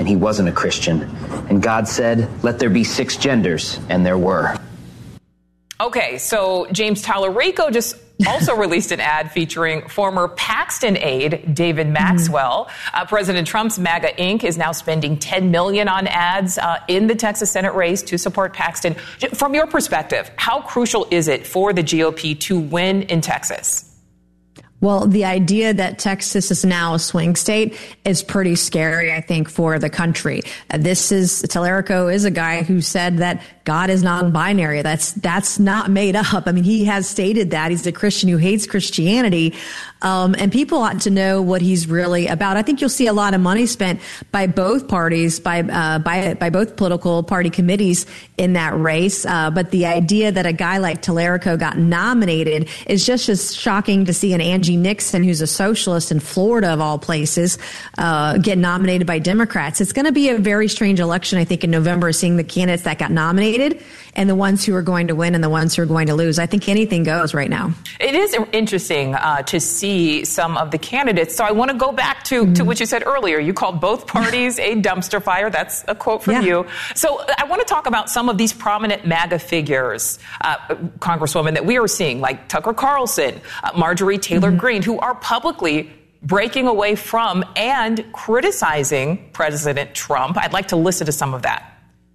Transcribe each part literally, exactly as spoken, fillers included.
he wasn't a Christian. And God said, let there be six genders, and there were. Okay, so James Tallarico just also released an ad featuring former Paxton aide David Maxwell. Mm-hmm. Uh, President Trump's MAGA Incorporated is now spending ten million dollars on ads uh, in the Texas Senate race to support Paxton. From your perspective, how crucial is it for the G O P to win in Texas? Well, the idea that Texas is now a swing state is pretty scary, I think, for the country. Uh, this is, Tallarico is a guy who said that God is non-binary. That's, that's not made up. I mean, he has stated that. He's a Christian who hates Christianity. Um, and people ought to know what he's really about. I think you'll see a lot of money spent by both parties, by, uh, by, by both political party committees in that race. Uh, but the idea that a guy like Tallarico got nominated is just as shocking to see an Angie Nixon, who's a socialist in Florida of all places, uh, get nominated by Democrats. It's going to be a very strange election, I think, in November, seeing the candidates that got nominated and the ones who are going to win and the ones who are going to lose. I think anything goes right now. It is interesting uh, to see some of the candidates. So I want to go back to, mm-hmm. to what you said earlier. You called both parties a dumpster fire. That's a quote from yeah. you. So I want to talk about some of these prominent MAGA figures, uh, Congresswoman, that we are seeing, like Tucker Carlson, uh, Marjorie Taylor mm-hmm. Greene, who are publicly breaking away from and criticizing President Trump. I'd like to listen to some of that.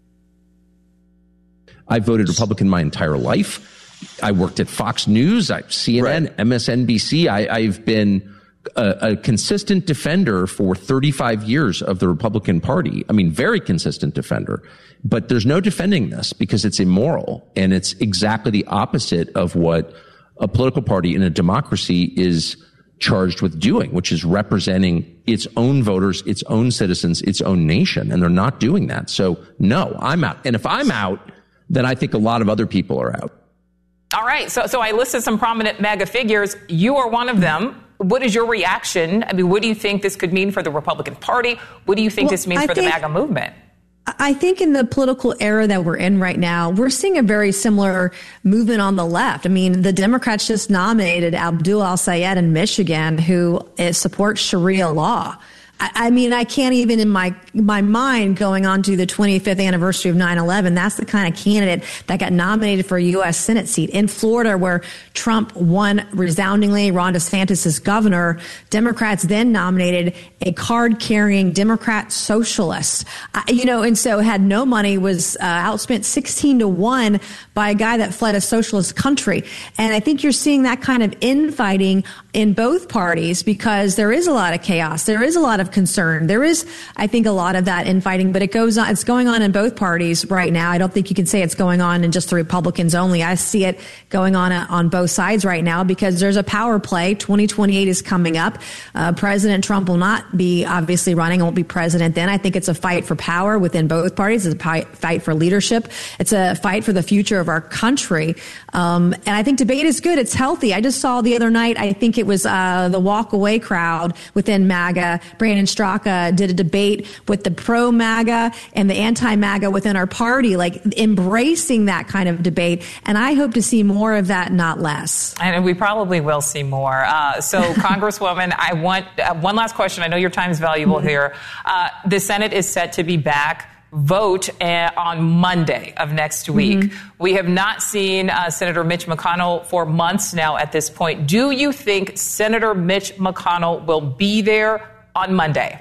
I voted Republican my entire life. I worked at Fox News, C N N, right. M S N B C. I, I've been a, a consistent defender for thirty-five years of the Republican Party. I mean, very consistent defender. But there's no defending this because it's immoral. And it's exactly the opposite of what a political party in a democracy is charged with doing, which is representing its own voters, its own citizens, its own nation. And they're not doing that. So, no, I'm out. And if I'm out, then I think a lot of other people are out. All right. So, so I listed some prominent MAGA figures. You are one of them. What is your reaction? I mean, what do you think this could mean for the Republican Party? What do you think well, this means I for think, the MAGA movement? I think in the political era that we're in right now, we're seeing a very similar movement on the left. I mean, the Democrats just nominated Abdul Al-Sayed in Michigan, who is, supports Sharia law. I mean, I can't even in my my mind going on to the twenty-fifth anniversary of nine eleven. That's the kind of candidate that got nominated for a U S Senate seat. In Florida, where Trump won resoundingly, Ron DeSantis is governor, Democrats then nominated a card-carrying Democrat socialist. I, you know, and so had no money, was uh, outspent sixteen to one by a guy that fled a socialist country. And I think you're seeing that kind of infighting in both parties because there is a lot of chaos. There is a lot of concern. There is, I think, a lot of that infighting, but it goes on. It's going on in both parties right now. I don't think you can say it's going on in just the Republicans only. I see it going on on both sides right now because there's a power play. twenty twenty-eight is coming up. Uh, President Trump will not be obviously running, won't be president then. I think it's a fight for power within both parties. It's a fight for leadership. It's a fight for the future of our country. Um, and I think debate is good. It's healthy. I just saw the other night, I think it was uh, the walk away crowd within MAGA. Brandon Straka did a debate with the pro-MAGA and the anti-MAGA within our party, like embracing that kind of debate. And I hope to see more of that, not less. And we probably will see more. Uh, so, Congresswoman, I want uh, one last question. I know your time is valuable mm-hmm. here. Uh, the Senate is set to be back. Vote uh, on Monday of next week. Mm-hmm. We have not seen uh, Senator Mitch McConnell for months now at this point. Do you think Senator Mitch McConnell will be there on Monday?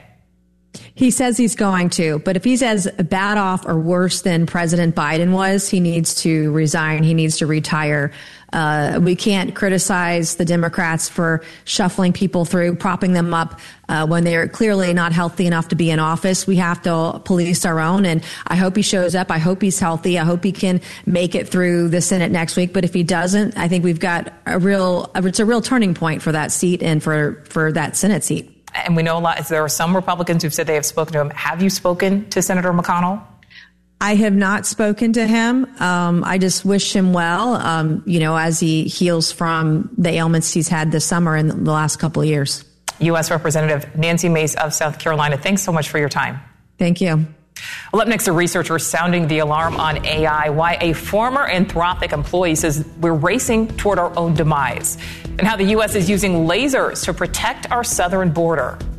He says he's going to, but if he's as bad off or worse than President Biden was, he needs to resign. He needs to retire. Uh, we can't criticize the Democrats for shuffling people through, propping them up uh, when they're clearly not healthy enough to be in office. We have to police our own, and I hope he shows up. I hope he's healthy. I hope he can make it through the Senate next week. But if he doesn't, I think we've got a real, it's a real turning point for that seat and for, for that Senate seat. And we know a lot, there are some Republicans who've said they have spoken to him. Have you spoken to Senator McConnell? I have not spoken to him. Um, I just wish him well, um, you know, as he heals from the ailments he's had this summer and the last couple of years. U S Representative Nancy Mace of South Carolina, thanks so much for your time. Thank you. Well, up next, a researcher sounding the alarm on A I, why a former Anthropic employee says we're racing toward our own demise, and how the U S is using lasers to protect our southern border.